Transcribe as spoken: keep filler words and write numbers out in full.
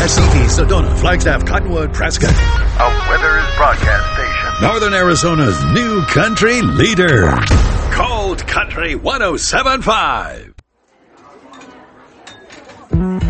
Wasiki, Sedona, Flagstaff, Cottonwood, Prescott. A Withers broadcast station. Northern Arizona's new country leader. Cold Country one oh seven point five.